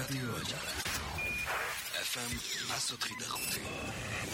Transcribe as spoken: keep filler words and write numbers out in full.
რადიო აჭარა. ეფ ემ one oh three point five.